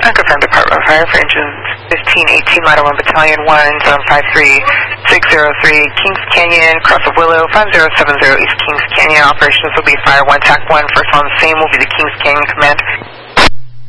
Confirmed Department of Fire for engines 1518, Model 1 Battalion 1, zone 53603, Kings Canyon, Cross of Willow, 5070 East Kings Canyon. Operations will be Fire 1, TAC 1. First on the scene will be the Kings Canyon Command.